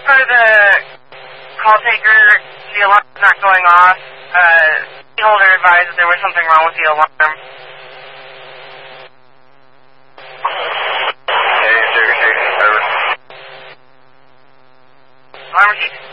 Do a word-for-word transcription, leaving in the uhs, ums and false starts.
For the call taker, the alarm's not going off. Uh, the holder advised that there was something wrong with the alarm. Hey, Sugar Station, over. Alarm received.